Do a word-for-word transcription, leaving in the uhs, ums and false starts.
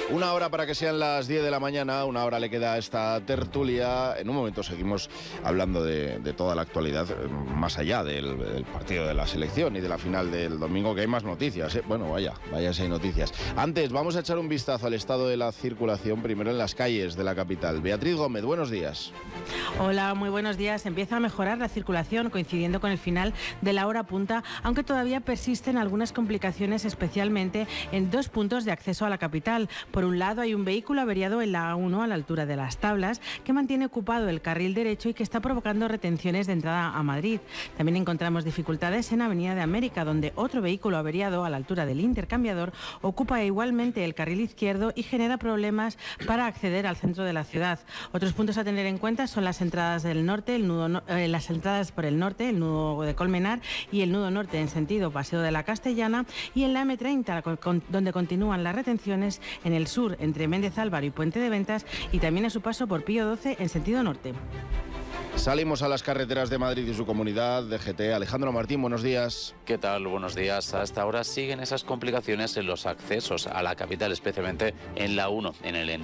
Una hora para que sean las diez de la mañana, una hora le queda a esta tertulia. En un momento seguimos hablando de, de toda la actualidad, más allá del, del partido de la selección y de la final del domingo, que hay más noticias, ¿eh? Bueno, vaya, vaya si hay noticias. Antes, vamos a echar un vistazo al estado de la circulación, primero en las calles de la capital. Beatriz Gómez, buenos días. Hola, muy buenos días. Empieza a mejorar la circulación coincidiendo con el final de la hora punta, aunque todavía persisten algunas complicaciones, especialmente en dos puntos de acceso a la capital. Por un lado, hay un vehículo averiado en la A uno a la altura de Las Tablas que mantiene ocupado el carril derecho y que está provocando retenciones de entrada a Madrid. También encontramos dificultades en Avenida de América, donde otro vehículo averiado a la altura del intercambiador ocupa igualmente el carril izquierdo y genera problemas para acceder al centro de la ciudad. Otros puntos a tener en cuenta son las entradas del norte, el nudo no, eh, las entradas por el norte, el nudo de Colmenar y el nudo norte en sentido Paseo de la Castellana, y en la eme treinta, con, con, donde continúan las retenciones en el sur entre Méndez Álvaro y Puente de Ventas, y también a su paso por Pío doce en sentido norte. Salimos a las carreteras de Madrid y su comunidad, D G T. Alejandro Martín, buenos días. ¿Qué tal? Buenos días. Hasta ahora siguen esas complicaciones en los accesos a la capital, especialmente en la uno, en el